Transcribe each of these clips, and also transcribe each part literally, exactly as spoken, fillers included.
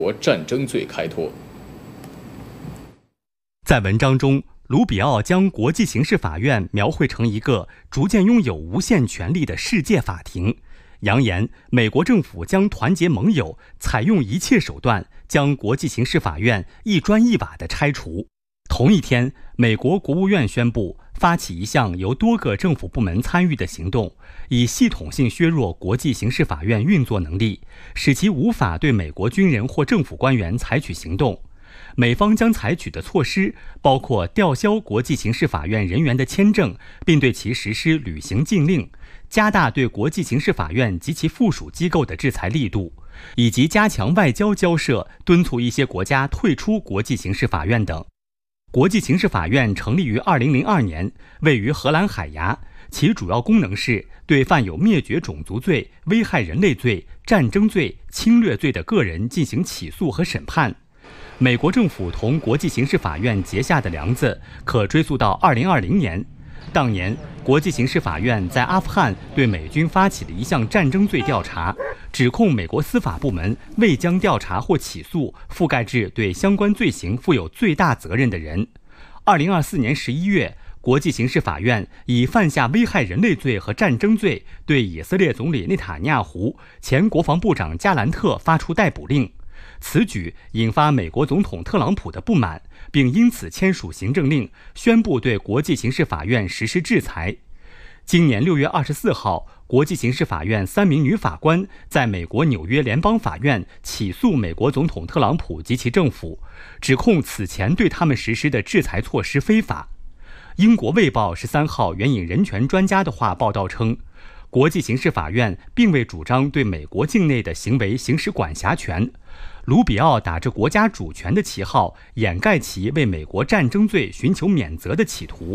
国战争罪开脱。 在文章中，卢比奥将国际刑事法院描绘成一个逐渐拥有无限权力的世界法庭，扬言美国政府将团结盟友，采用一切手段将国际刑事法院一砖一瓦地拆除。同一天，美国国务院宣布发起一项由多个政府部门参与的行动，以系统性削弱国际刑事法院运作能力，使其无法对美国军人或政府官员采取行动。美方将采取的措施包括吊销国际刑事法院人员的签证，并对其实施旅行禁令，加大对国际刑事法院及其附属机构的制裁力度，以及加强外交交涉，敦促一些国家退出国际刑事法院等。国际刑事法院成立于二零零二年，位于荷兰海牙，其主要功能是对犯有灭绝种族罪、危害人类罪、战争罪、侵略罪的个人进行起诉和审判。美国政府同国际刑事法院结下的梁子可追溯到二零二零年，当年国际刑事法院在阿富汗对美军发起了一项战争罪调查，指控美国司法部门未将调查或起诉覆盖至对相关罪行负有最大责任的人。二零二四年十一月，国际刑事法院以犯下危害人类罪和战争罪，对以色列总理内塔尼亚胡、前国防部长加兰特发出逮捕令。此举引发美国总统特朗普的不满，并因此签署行政令，宣布对国际刑事法院实施制裁。今年六月二十四号，国际刑事法院三名女法官在美国纽约联邦法院起诉美国总统特朗普及其政府，指控此前对他们实施的制裁措施非法。英国《卫报》十三号援引人权专家的话报道称，国际刑事法院并未主张对美国境内的行为行使管辖权。卢比奥打着国家主权的旗号，掩盖其为美国战争罪寻求免责的企图。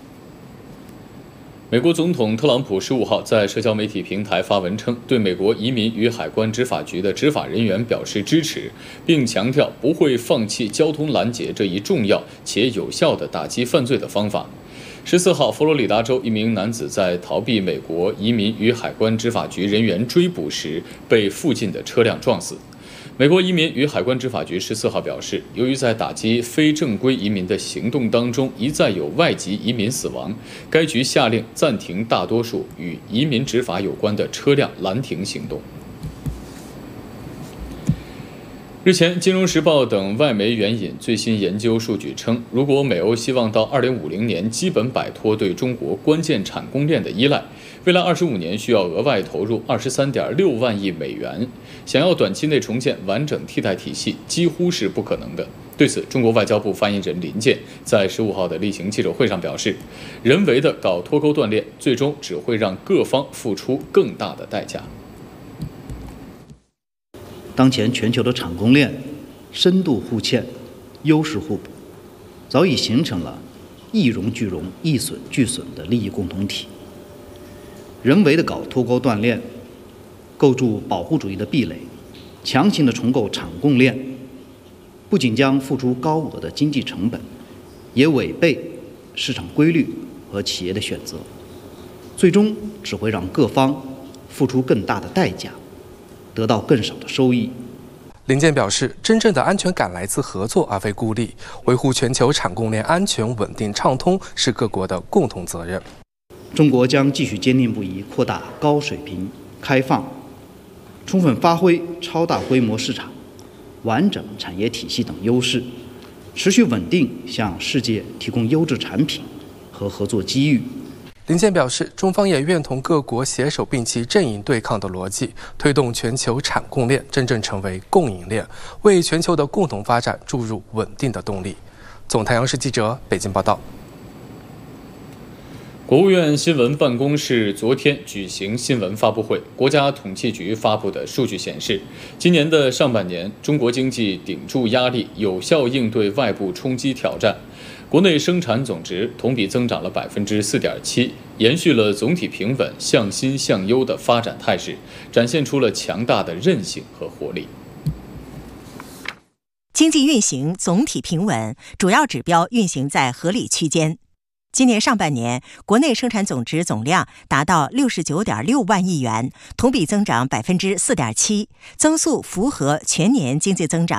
美国总统特朗普十五号在社交媒体平台发文称，对美国移民与海关执法局的执法人员表示支持，并强调不会放弃交通拦截这一重要且有效的打击犯罪的方法。十四号，佛罗里达州一名男子在逃避美国移民与海关执法局人员追捕时，被附近的车辆撞死。美国移民与海关执法局十四号表示，由于在打击非正规移民的行动当中一再有外籍移民死亡，该局下令暂停大多数与移民执法有关的车辆拦停行动。日前，《金融时报》等外媒援引最新研究数据称，如果美欧希望到二零五零年基本摆脱对中国关键产供链的依赖，未来二十五年需要额外投入二十三点六万亿美元，想要短期内重建完整替代体系几乎是不可能的。对此，中国外交部发言人林健在十五号的例行记者会上表示，人为的搞脱钩断裂，最终只会让各方付出更大的代价。 当前全球的产供链深度互嵌、优势互补，早已形成了一荣俱荣、一损俱损的利益共同体。人为的搞脱钩断链，构筑保护主义的壁垒，强行的重构产供链，不仅将付出高额的经济成本，也违背市场规律和企业的选择，最终只会让各方付出更大的代价，得到更少的收益。 林健表示，真正的安全感来自合作而非孤立，维护全球产供链安全稳定畅通是各国的共同责任。 中国将继续坚定不移扩大高水平开放，充分发挥超大规模市场、完整产业体系等优势，持续稳定向世界提供优质产品和合作机遇。 林健表示，中方也愿同各国携手摒弃阵营对抗的逻辑，推动全球产供链真正成为供应链，为全球的共同发展注入稳定的动力。总太阳市记者北京报道。 国务院新闻办公室昨天举行新闻发布会，国家统计局发布的数据显示，今年的上半年，中国经济顶住压力，有效应对外部冲击挑战。国内生产总值同比增长了百分之四点七，延续了总体平稳、向新向优的发展态势，展现出了强大的韧性和活力。 经济运行总体平稳，主要指标运行在合理区间。 今年上半年，国内生产总值总量达到六十九点六万亿元，同比增长百分之四点七，增速符合全年经济增长